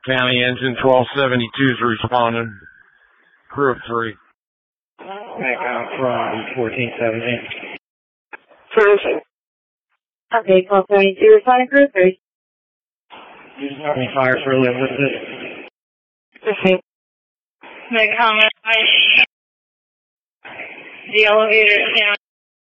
County engine 1272 is responding. Crew of 3. Back out from 1478. Perfect. Okay, 1272, responding crew 3. Opening fire for Elizabeth. Okay. Make comment. The elevator is down.